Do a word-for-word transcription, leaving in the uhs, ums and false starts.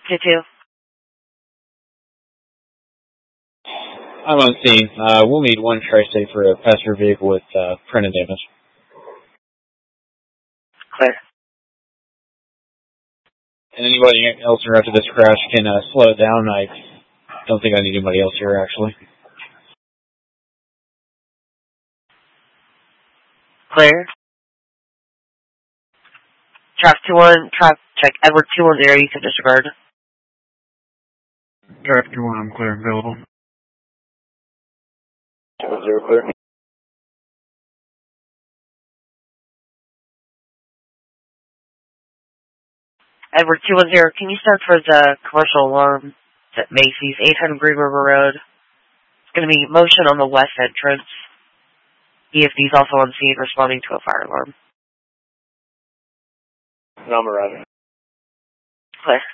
two two. I'm on scene. Uh, we'll need one tri-state for a passenger vehicle with uh, printed damage. Clear. And anybody else after this crash can uh, slow it down. I don't think I need anybody else here, actually. Clear. Traffic two one, traffic check. Edward two one zero, you can disregard. Traffic two one, I'm clear, available. two one zero clear. Edward two one zero, can you start for the commercial alarm at Macy's, eight hundred Green River Road? It's going to be motion on the west entrance. E F D's also on scene responding to a fire alarm. No, I'm arriving. Clear.